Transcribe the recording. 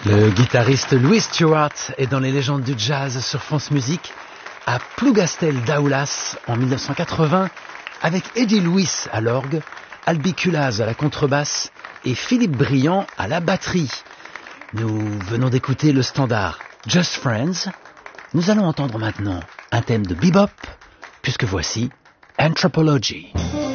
Le guitariste Louis Stewart est dans les légendes du jazz sur France Musique à Plougastel d'Aoulas en 1980 avec Eddie Louis à l'orgue, Albi Culaz à la contrebasse et Philippe Briand à la batterie. Nous venons d'écouter le standard Just Friends. Nous allons entendre maintenant un thème de bebop puisque voici Anthropology.